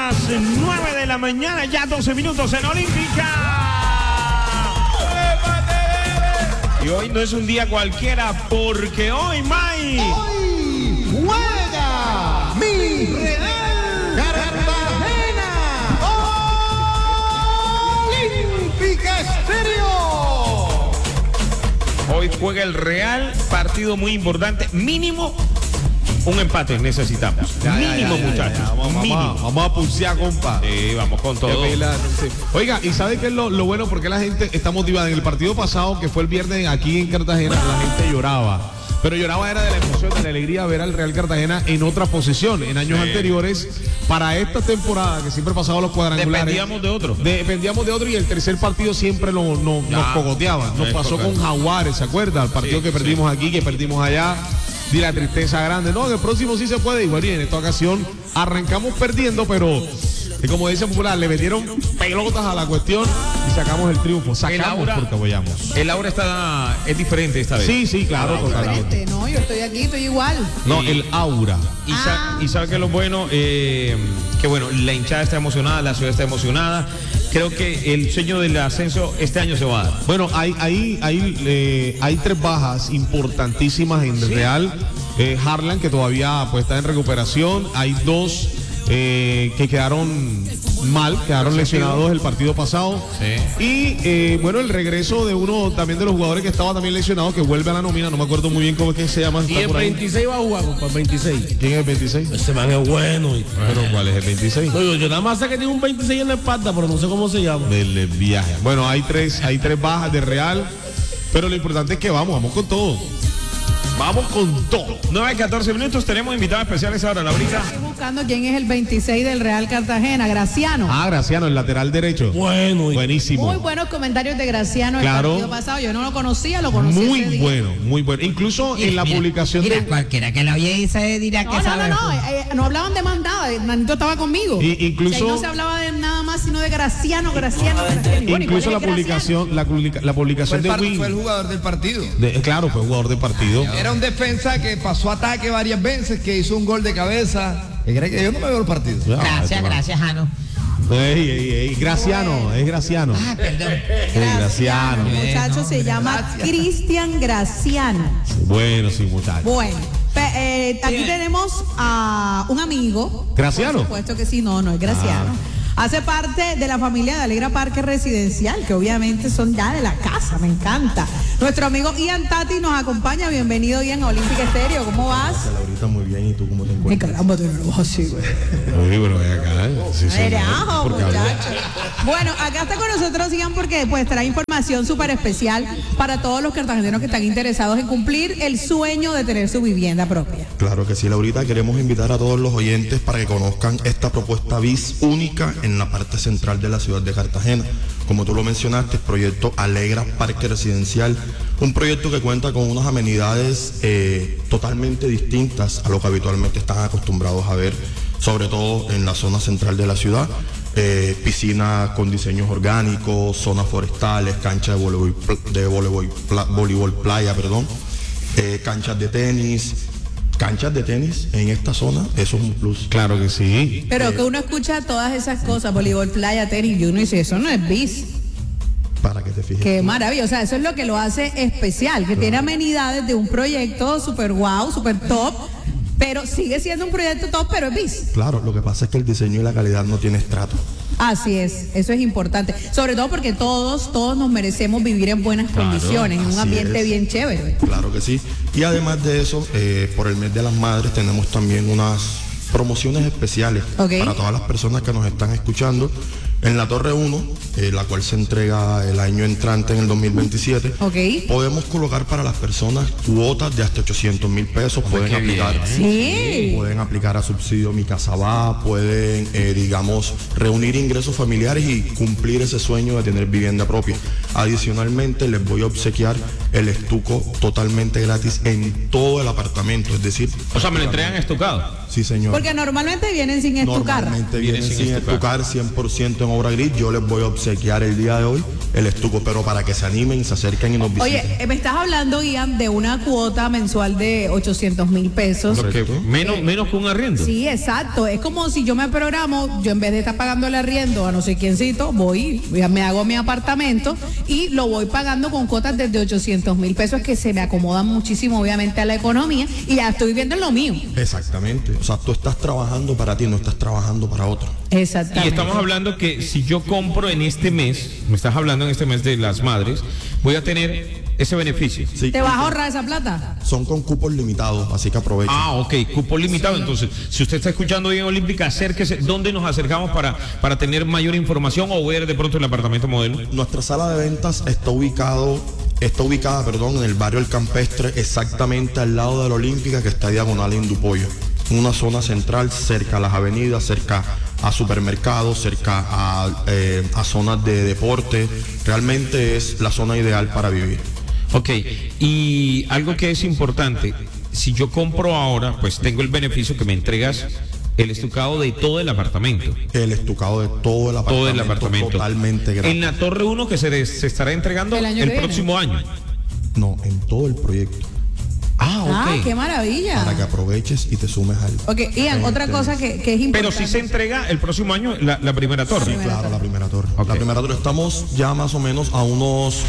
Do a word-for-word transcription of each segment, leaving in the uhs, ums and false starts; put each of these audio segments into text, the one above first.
las nueve de la mañana, ya doce minutos en Olímpica. Y hoy no es un día cualquiera porque hoy, May, hoy juega mi Real Cartagena Olímpica Estéreo. Hoy juega el Real, partido muy importante, mínimo un empate necesitamos. Ya, mínimo, ya, ya, muchachos. ya, ya. Vamos, mínimo. Vamos, vamos a pulsear, compa. Sí, vamos con todo. Pela, no sé. Oiga, ¿y sabe qué es lo, lo bueno? Porque la gente está motivada. En el partido pasado, que fue el viernes aquí en Cartagena, la gente lloraba. Pero lloraba era de la emoción, de la alegría de ver al Real Cartagena en otra posición. En años sí. anteriores, para esta temporada, que siempre pasaba los cuadrangulares. Dependíamos de otro. Dependíamos de otro y el tercer partido siempre lo, no, nos cogoteaban. Nos pasó con Jaguares, ¿se acuerda? El partido sí, que perdimos sí. aquí, que perdimos allá. De la tristeza grande. No, en el próximo sí se puede. Y bueno, y en esta ocasión arrancamos perdiendo, pero como dice popular, le metieron pelotas a la cuestión y sacamos el triunfo. Sacamos el aura, porque apoyamos. El aura está, es diferente esta vez. Sí, sí, claro, totalmente. No, yo estoy aquí, estoy igual. No, el aura. Y, ah. sa y sabe que lo bueno, eh, que bueno, la hinchada está emocionada, la ciudad está emocionada. Creo que el sueño del ascenso este año se va a dar. Bueno, hay, hay, hay, eh, hay tres bajas importantísimas en ¿Sí? Real. Eh, Harlan, que todavía pues está en recuperación. Hay dos eh, que quedaron mal, quedaron lesionados el partido pasado. Sí. Y eh, bueno, el regreso de uno también de los jugadores que estaba también lesionado, que vuelve a la nómina. No me acuerdo muy bien cómo es que se llama. Y el veintiséis va a jugar, compa, el veintiséis. ¿Quién es el veintiséis? Ese man es bueno. Y... Pero ¿cuál es el veintiséis? No, yo, yo nada más sé que tiene un veintiséis en la espalda, pero no sé cómo se llama. Del viaje. Bueno, hay tres, hay tres bajas de Real, pero lo importante es que vamos, vamos con todo. Vamos con todo. nueve y catorce minutos, tenemos invitados especiales ahora, Laurita. Estoy buscando quién es el veintiséis del Real Cartagena, Graciano. Ah, Graciano, el lateral derecho. Bueno. Buenísimo. Muy buenos comentarios de Graciano claro. el partido pasado. Yo no lo conocía, lo conocí Muy ese día. bueno, muy bueno. Incluso mira, en la mira, publicación mira, de... cualquiera que lo oye dice dirá no, que no, sabe. No, no, no, eh, no hablaban de mandada. Nanito estaba conmigo. Y, incluso... O sea, no se hablaba de nada más, sino de Graciano, Graciano, Graciano. Bueno, incluso la publicación, la, la publicación fue el, de Win. Fue el jugador del partido. De, claro, fue jugador del partido. Era un defensa que pasó ataque varias veces, que hizo un gol de cabeza. Que cree que yo no me veo el partido. Gracias, gracias, Jano. Ey, ey, ey, Graciano, es Graciano. Ah, perdón. Es Graciano. El muchacho no, se llama Cristian Graciano. Bueno, sí, muchacho. Bueno, eh, aquí sí. tenemos a un amigo. ¿Graciano? Por supuesto que sí, no, no es Graciano. Ah. Hace parte de la familia de Alegra Parque Residencial, que obviamente son ya de la casa, me encanta. Nuestro amigo Ian Tati nos acompaña. Bienvenido, Ian, a Olímpica Estéreo. ¿Cómo vas? Laurita, muy bien. ¿Y tú cómo te encuentras? Ay, caramba, tú no lo vas así, güey. Oye, pero ven acá. Sí, sí, ajo, muchacho. Bueno, acá está con nosotros, Ian, porque pues trae información súper especial para todos los cartageneros que están interesados en cumplir el sueño de tener su vivienda propia. Claro que sí, Laurita. Queremos invitar a todos los oyentes para que conozcan esta propuesta B I S única en la parte central de la ciudad de Cartagena. Como tú lo mencionaste, el proyecto Alegra Parque Residencial, un proyecto que cuenta con unas amenidades eh, totalmente distintas a lo que habitualmente están acostumbrados a ver, sobre todo en la zona central de la ciudad. Eh, piscina con diseños orgánicos, zonas forestales, cancha de voleibol, de voleibol, voleibol playa, perdón, eh, canchas de tenis. Canchas de tenis en esta zona, eso es un plus. Claro que sí. Pero eh, que uno escucha todas esas cosas, voleibol, playa, tenis, y uno dice, eso no es B I S. Para que te fijes. Qué maravilla, o sea, eso es lo que lo hace especial, que claro. tiene amenidades de un proyecto super wow, super top, pero sigue siendo un proyecto top, pero es B I S. Claro, lo que pasa es que el diseño y la calidad no tiene estrato. Así es, eso es importante, sobre todo porque todos, todos nos merecemos vivir en buenas claro, condiciones, en un ambiente es. bien chévere. Claro que sí, y además de eso, eh, por el mes de las madres tenemos también unas promociones especiales okay. para todas las personas que nos están escuchando. En la Torre uno, eh, la cual se entrega el año entrante en el dos mil veintisiete, okay. podemos colocar para las personas cuotas de hasta ochocientos mil pesos, pueden Qué aplicar, sí. pueden aplicar a subsidio Mi Casa Va, pueden, eh, digamos, reunir ingresos familiares y cumplir ese sueño de tener vivienda propia. Adicionalmente, les voy a obsequiar el estuco totalmente gratis en todo el apartamento, es decir... O sea, me lo entregan estucado. Sí, señor. Porque normalmente vienen sin estucar. Normalmente vienen, vienen sin, sin estucar, cien por ciento en en Obra Gris, yo les voy a obsequiar el día de hoy el estuco, pero para que se animen, se acerquen y nos visiten. Oye, eh, me estás hablando, Ian, de una cuota mensual de ochocientos mil pesos. Porque menos, Eh, menos que un arriendo. Sí, exacto. Es como si yo me programo, yo en vez de estar pagando el arriendo a no sé quiéncito, voy, me hago mi apartamento y lo voy pagando con cuotas desde ochocientos mil pesos que se me acomodan muchísimo, obviamente, a la economía y ya estoy viviendo en lo mío. Exactamente. O sea, tú estás trabajando para ti, no estás trabajando para otro. Exactamente. Y estamos hablando que si yo compro en este mes, me estás hablando en este mes de las madres, voy a tener ese beneficio. Sí. ¿Te vas a ahorrar esa plata? Son con cupos limitados, así que aprovechen. Ah, ok, cupo limitado. Entonces, si usted está escuchando bien Olímpica, acérquese. ¿Dónde nos acercamos para, para tener mayor información o ver de pronto el apartamento modelo? Nuestra sala de ventas está ubicado, está ubicada, perdón, en el barrio El Campestre, exactamente al lado de la Olímpica, que está diagonal en Indupollo. Una zona central, cerca a las avenidas, cerca a supermercados, cerca a, eh, a zonas de deporte. Realmente es la zona ideal para vivir. Ok, y algo que es importante, si yo compro ahora, pues tengo el beneficio que me entregas el estucado de todo el apartamento. El estucado de todo el apartamento. Todo el apartamento. Totalmente gratis. En la Torre uno que se, des- se estará entregando El el, año que próximo año. No, en todo el proyecto. Ah, ok. Ah, qué maravilla. Para que aproveches y te sumes al... Ok, Ian, otra cosa que, que es importante. Pero si se entrega el próximo año la, la primera torre. Sí, claro, la primera torre. Ok. La primera torre. Estamos ya más o menos a unos...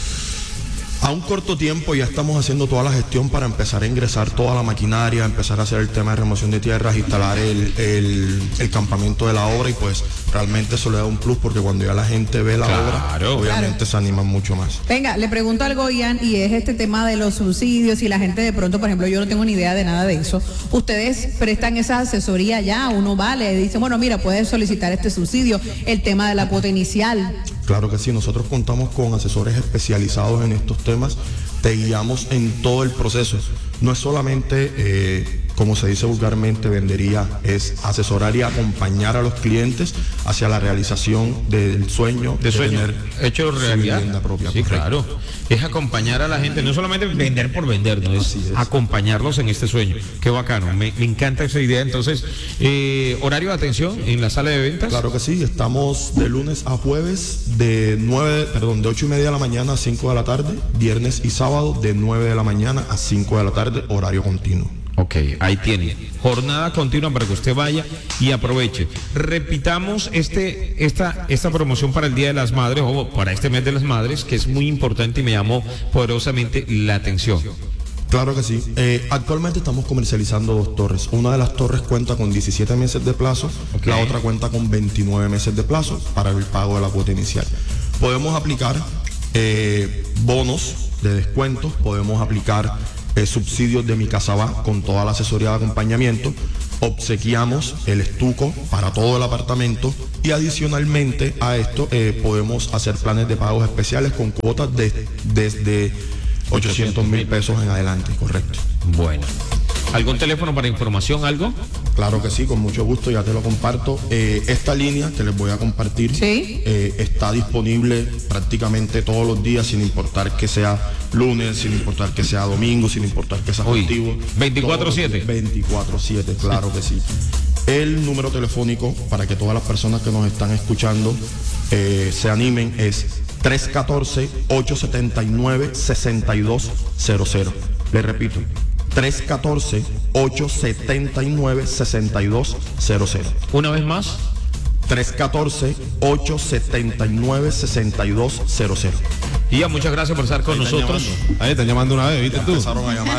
A un corto tiempo ya estamos haciendo toda la gestión para empezar a ingresar toda la maquinaria, empezar a hacer el tema de remoción de tierras, instalar el, el, el campamento de la obra y pues realmente eso le da un plus porque cuando ya la gente ve la Claro. obra, obviamente Claro. se animan mucho más. Venga, le pregunto algo, Ian, y es este tema de los subsidios y la gente de pronto, por ejemplo, yo no tengo ni idea de nada de eso. ¿Ustedes prestan esa asesoría ya? Uno va, le dice, bueno, mira, puedes solicitar este subsidio, el tema de la cuota inicial. Claro que sí, nosotros contamos con asesores especializados en estos temas, te guiamos en todo el proceso. No es solamente, eh, como se dice vulgarmente, vendería, es asesorar y acompañar a los clientes hacia la realización del sueño De sueño, tener hecho su realidad. vivienda propia. Sí, correcto. claro. Es acompañar a la gente, no solamente vender por vender, no es, Así es. acompañarlos en este sueño. Qué bacano, me, me encanta esa idea. Entonces, eh, horario de atención en la sala de ventas. Claro que sí, estamos de lunes a jueves de nueve, perdón, de ocho y media de la mañana a cinco de la tarde, viernes y sábado de nueve de la mañana a cinco de la tarde, horario continuo. Ok, ahí tiene. Jornada continua para que usted vaya y aproveche. Repitamos este, esta, esta promoción para el Día de las Madres o para este mes de las Madres, que es muy importante y me llamó poderosamente la atención. Claro que sí. Eh, actualmente estamos comercializando dos torres. Una de las torres cuenta con diecisiete meses de plazo, Ok. la otra cuenta con veintinueve meses de plazo para el pago de la cuota inicial. Podemos aplicar eh, bonos de descuento, podemos aplicar eh, subsidios de Mi Casa Va con toda la asesoría de acompañamiento, obsequiamos el estuco para todo el apartamento y adicionalmente a esto eh, podemos hacer planes de pagos especiales con cuotas de, desde ochocientos mil pesos en adelante, correcto. Bueno. ¿Algún teléfono para información, algo? Claro que sí, con mucho gusto, ya te lo comparto. Eh, esta línea que les voy a compartir Sí. eh, está disponible prácticamente todos los días, sin importar que sea lunes, sin importar que sea domingo, sin importar que sea Uy, festivo. veinticuatro siete. veinticuatro siete, claro que sí. El número telefónico para que todas las personas que nos están escuchando eh, se animen es tres uno cuatro, ocho siete nueve, seis dos cero cero. Le repito, tres uno cuatro, ocho siete nueve, seis dos cero cero. Una vez más. tres uno cuatro, ocho siete nueve, seis dos cero cero. Y ya, muchas gracias por estar con nosotros. Ahí están llamando una vez, ¿viste tú? Empezaron a llamar.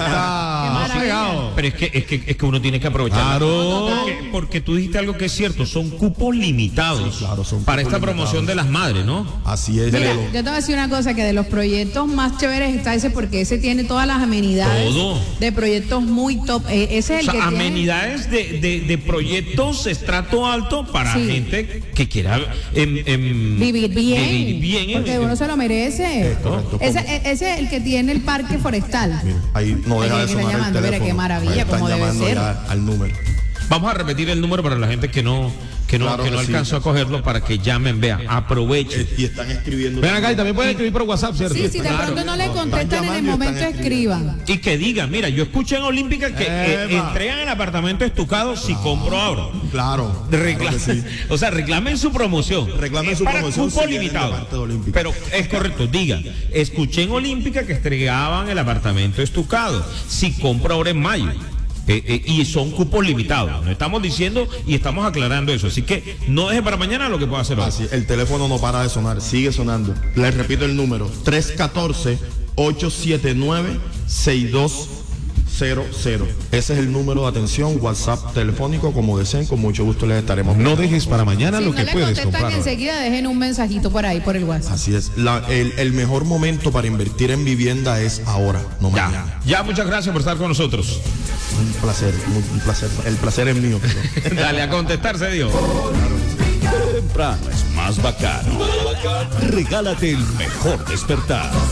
Está maravilla. Pero es que, es que, es que uno tiene que aprovechar. Claro. Porque, porque tú dijiste algo que es cierto, son cupos limitados Sí, claro, son para cupos esta promoción limitados. de las madres, ¿no? Así es. Mira, Lelo. yo te voy a decir una cosa, que de los proyectos más chéveres está ese porque ese tiene todas las amenidades Todo. de proyectos muy top. Eh, ese es O el sea, que tiene- amenidades de, de, de proyectos estrato alto para Sí. gente que quiera em, em, Vivir bien, vivir bien, porque em, uno se lo merece. correcto. Ese, e- ese es el que tiene el parque forestal. Mira, ahí no deja Ahí de están sonar llamando, el mira teléfono. qué maravilla, Ahí están como debe llamando ser. ya al número. Vamos a repetir el número para la gente que no, que no, Claro que no que sí. alcanzó a cogerlo para que llamen, vea, aprovechen. Eh, y están escribiendo. Ven acá y también pueden escribir por WhatsApp, ¿cierto? Sí, si de pronto no le contestan en el llamando y momento, están escriban. Y que digan, mira, yo escuché en Olímpica que eh, Eva. entregan el apartamento estucado si compro ahora. Claro. Recla- claro que sí. O sea, reclamen su promoción. Reclamen Es su para promoción cupo si vienen de limitado. parte de Olímpica. Pero es correcto, digan, escuché en Olímpica que entregaban el apartamento estucado. Si compro ahora en mayo. Eh, eh, y son cupos limitados. No estamos diciendo y estamos aclarando eso. Así que no deje para mañana lo que pueda hacer hoy. Así, el teléfono no para de sonar, sigue sonando. Les repito el número, tres uno cuatro, ocho siete nueve, seis dos cero cero. Ese es el número de atención, WhatsApp telefónico, como deseen, con mucho gusto les estaremos. No dejes para mañana Si lo no que le puedes contestan comprar. hoy. enseguida, dejen un mensajito por ahí, por el WhatsApp. Así es, La- el, el mejor momento para invertir en vivienda es ahora, no mañana. Ya, ya, muchas gracias por estar con nosotros. Un placer, un, un placer, el placer es mío. Pero. Dale a contestarse, Dios. Temprano es más bacano. Regálate el mejor despertar.